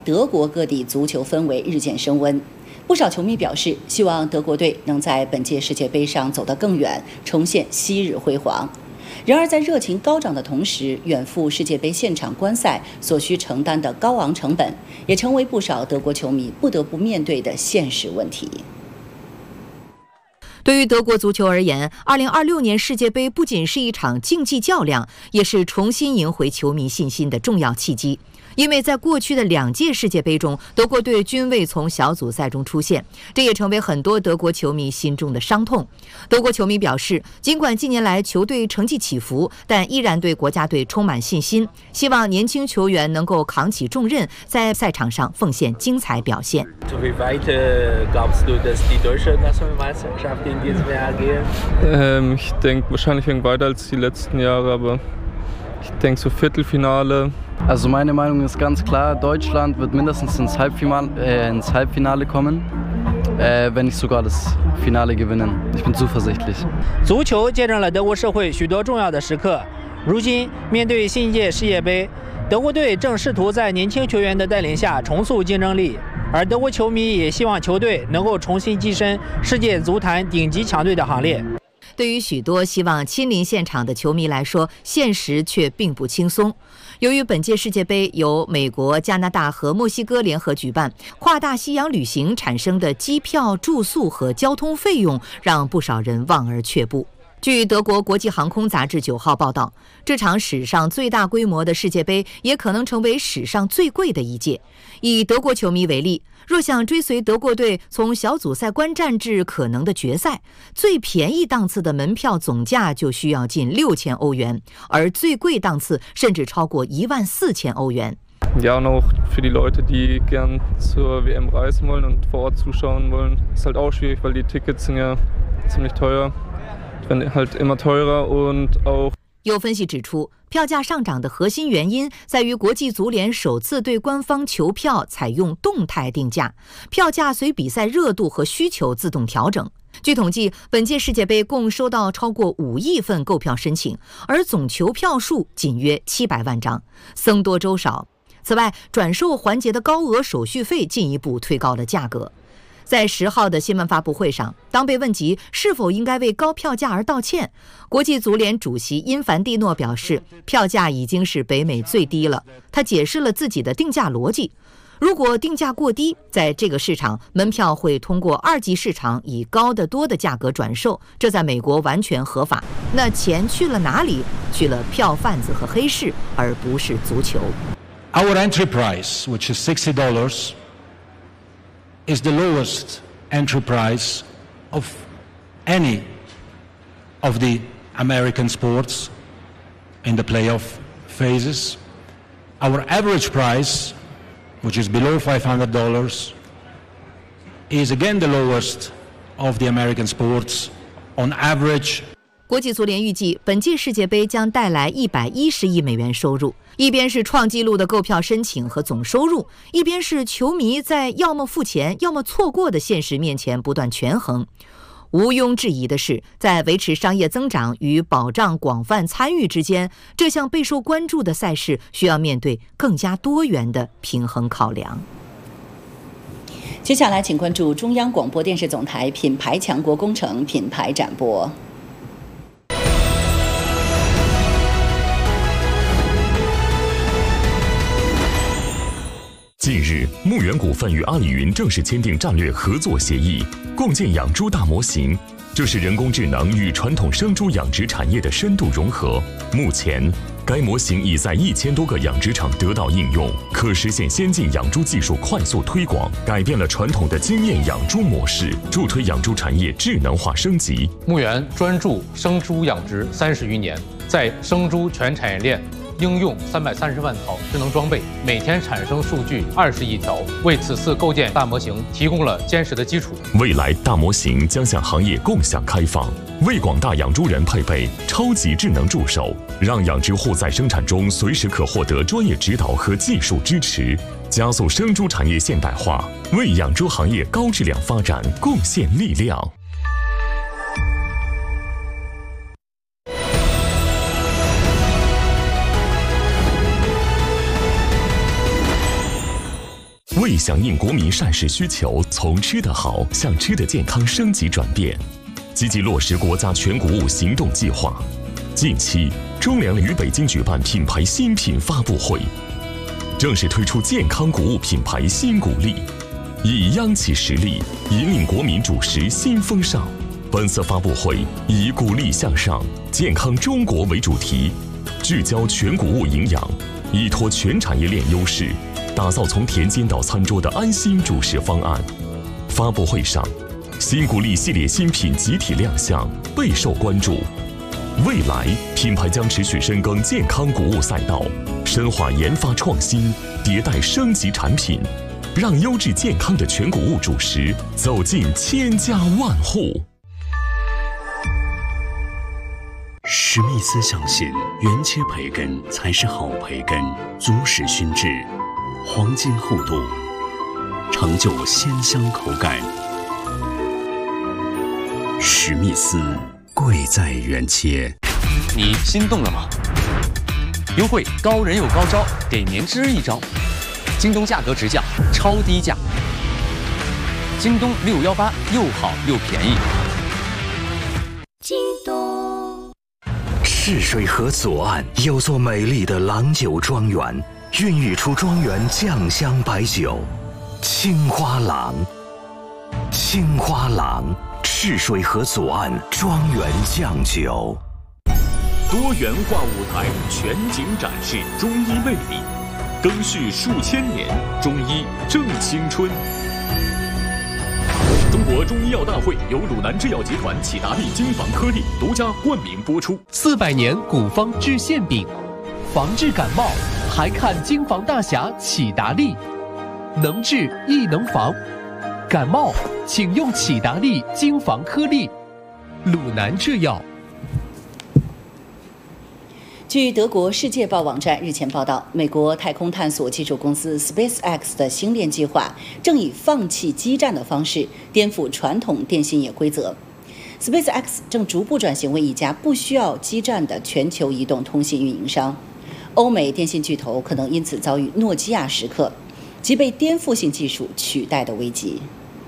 德国各地足球氛围日渐升温，不少球迷表示希望德国队能在本届世界杯上走得更远，重现昔日辉煌。然而，在热情高涨的同时，远赴世界杯现场观赛所需承担的高昂成本，也成为不少德国球迷不得不面对的现实问题。 对于德国足球而言，2026年世界杯不仅是一场竞技较量，也是重新赢回球迷信心的重要契机。因为在过去的2届世界杯中，德国队均未从小组赛中出现，这也成为很多德国球迷心中的伤痛。德国球迷表示，尽管近年来球队成绩起伏，但依然对国家队充满信心，希望年轻球员能够扛起重任，在赛场上奉献精彩表现。 Wie weit glaubst du, dass die deutsche Nationalmeisterschaft in diesem Jahr gehen? Ich denke wahrscheinlich weiter als die letzten Jahre, aber ich denke so Viertelfinale. Also meine Meinung ist ganz klar, Deutschland wird mindestens ins Halbfinale kommen, wenn nicht sogar das Finale gewinnen. Ich bin zuversichtlich. 足球见证了德国社会许多重要的时刻。如今面对新一届世界杯，德国队正试图在年轻球员的带领下重塑竞争力，而德国球迷也希望球队能够重新跻身世界足坛顶级强队的行列。 对于许多希望亲临现场的球迷来说，现实却并不轻松。由于本届世界杯由美国、加拿大和墨西哥联合举办，跨大西洋旅行产生的机票、住宿和交通费用让不少人望而却步。据德国国际航空杂志9号报道，这场史上最大规模的世界杯也可能成为史上最贵的一届。以德国球迷为例，若想追随德国队从小组赛观战至可能的决赛，最便宜档次的门票总价就需要近6000欧元，而最贵档次甚至超过14000欧元。 Ja, und auch für die Leute, die gern zur WM reisen wollen und vor Ort zuschauen wollen, ist halt auch schwierig, weil die Tickets sind ja ziemlich teuer.werden halt immer teurer und auch 有分析指出，票价上涨的核心原因在于国际足联首次对官方球票采用动态定价，票价随比赛热度和需求自动调整。据统计，本届世界杯共收到超过5亿份购票申请，而总球票数仅约700万张，僧多粥少。此外，转售环节的高额手续费进一步推高了价格。在10号的新闻发布会上，当被问及是否应该为高票价而道歉，国际足联主席因凡蒂诺表示，票价已经是北美最低了。他解释了自己的定价逻辑：如果定价过低，在这个市场，门票会通过2级市场以高得多的价格转售，这在美国完全合法。那钱去了哪里？去了票贩子和黑市，而不是足球。 Our entry price, which is $60, is the lowest entry price of any of the American sports in the playoff phases. Our average price, which is below $500, is again the lowest of the American sports on average. 国际足联预计，本届世界杯将带来110亿美元收入，一边是创纪录的购票申请和总收入，一边是球迷在要么付钱要么错过的现实面前不断权衡。毋庸置疑的是，在维持商业增长与保障广泛参与之间，这项备受关注的赛事需要面对更加多元的平衡考量。 接下来，请关注中央广播电视总台品牌强国工程品牌展播。 近日，牧原股份与阿里云正式签订战略合作协议，共建养猪大模型。这是人工智能与传统生猪养殖产业的深度融合。目前，该模型已在1000多个养殖场得到应用，可实现先进养猪技术快速推广，改变了传统的经验养猪模式，助推养猪产业智能化升级。 牧原专注生猪养殖30余年，在生猪全产业链应用330万套智能装备，每天产生数据20亿条，为此次构建大模型提供了坚实的基础。 未来大模型将向行业共享开放，为广大养猪人配备超级智能助手，让养殖户在生产中随时可获得专业指导和技术支持，加速生猪产业现代化，为养猪行业高质量发展贡献力量。 为响应国民膳食需求，从吃得好向吃得健康升级转变，积极落实国家全谷物行动计划。近期，中粮于北京举办品牌新品发布会，正式推出健康谷物品牌新鼓励，以央企实力引领国民主食新风尚。本次发布会以鼓励向上、健康中国为主题，聚焦全谷物营养，依托全产业链优势，打造从田间到餐桌的安心主食方案。发布会上，新鼓励系列新品集体亮相，备受关注。未来，品牌将持续深耕健康谷物赛道，深化研发创新，迭代升级产品，让优质健康的全谷物主食走进千家万户。 史密斯相信，原切培根才是好培根，足使熏制，黄金厚度，成就鲜香口感。史密斯，贵在原切。 你心动了吗？优惠高人有高招，给年知一招。京东价格直降，超低价。京东618又好又便宜。 京东。泗水河左岸有座美丽的郎酒庄园，孕育出庄园酱香白酒，青花郎。青花郎，泗水河左岸庄园酱酒。 多元化舞台全景展示中医魅力，更续数千年，中医正青春。中国中医药大会由鲁南制药集团启达利金防颗粒独家冠名播出。 400年古方治馅饼，防治感冒还看金防大侠启达利，能治亦能防。感冒请用启达利金防颗粒。鲁南制药。 据德国《世界报》网站日前报道，美国太空探索技术公司 SpaceX 的星链计划正以放弃基站的方式颠覆传统电信业规则。SpaceX 正逐步转型为一家不需要基站的全球移动通信运营商。欧美电信巨头可能因此遭遇诺基亚时刻，即被颠覆性技术取代的危机。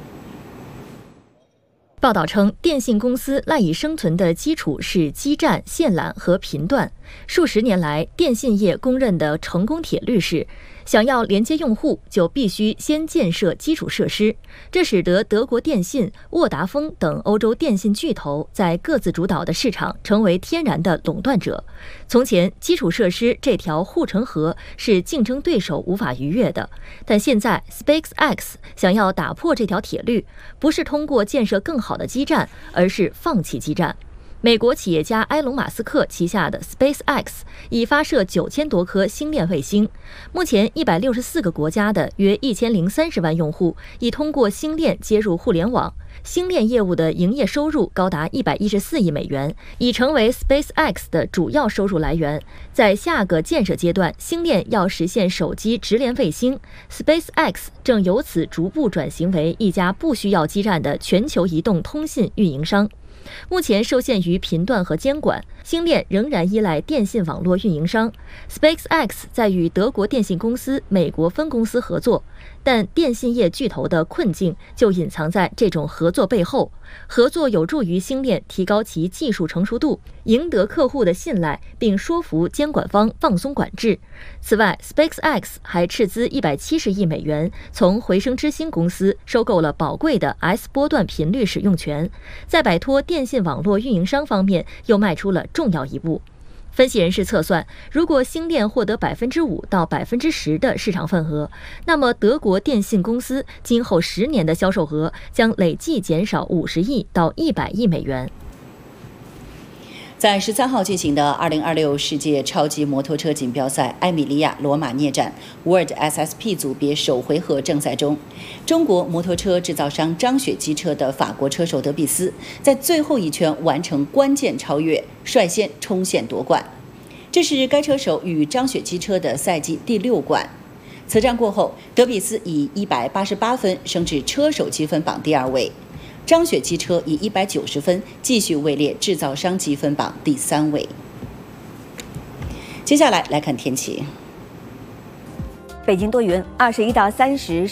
报道称，电信公司赖以生存的基础是基站、线缆和频段。数十年来，电信业公认的成功铁律是，想要连接用户，就必须先建设基础设施。这使得德国电信、沃达丰等欧洲电信巨头在各自主导的市场成为天然的垄断者。从前，基础设施这条护城河是竞争对手无法逾越的，但现在 SpaceX 想要打破这条铁律，不是通过建设更好的基站，而是放弃基站。美国企业家埃隆·马斯克旗下的 SpaceX 已发射9000多颗星链卫星，目前164个国家的约1030万用户已通过星链接入互联网。星链业务的营业收入高达114亿美元，已成为 SpaceX 的主要收入来源。在下个建设阶段，星链要实现手机直连卫星， SpaceX 正由此逐步转型为一家不需要基站的全球移动通信运营商。目前受限于频段和监管，星链仍然依赖电信网络运营商。SpaceX 在与德国电信公司美国分公司合作，但电信业巨头的困境就隐藏在这种合作背后。合作有助于星链提高其技术成熟度，赢得客户的信赖，并说服监管方放松管制。此外 ，SpaceX 还斥资170亿美元从回声之星公司收购了宝贵的 S 波段频率使用权，在摆脱电信网络运营商方面又迈出了重要一步。分析人士测算，如果星链获得5%到10%的市场份额，那么德国电信公司今后10年的销售额将累计减少50亿到100亿美元。 在13号进行的2026世界超级摩托车锦标赛埃米利亚罗马涅站 World SSP 组别首回合正赛中，中国摩托车制造商张雪机车的法国车手德比斯在最后一圈完成关键超越，率先冲线夺冠。这是该车手与张雪机车的赛季第6冠。此战过后，德比斯以188分升至车手积分榜第2位。张雪机车以190分继续位列制造商积分榜第3位。接下来看天气。 北京多云，21到30